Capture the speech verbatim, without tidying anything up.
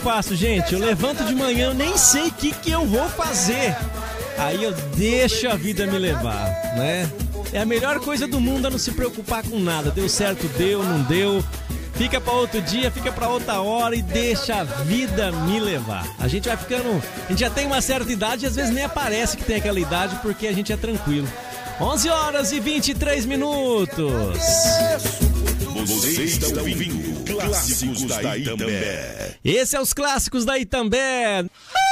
faço, gente? Eu levanto de manhã, eu nem sei o que, que eu vou fazer. Aí eu deixo a vida me levar, né? É a melhor coisa do mundo, é não se preocupar com nada. Deu certo, deu, não deu. Fica pra outro dia, fica pra outra hora e deixa a vida me levar. A gente vai ficando... A gente já tem uma certa idade e às vezes nem aparece que tem aquela idade porque a gente é tranquilo. onze horas e vinte e três minutos. Você está ouvindo Clássicos da Itambé. Esse é os Clássicos da Itambé.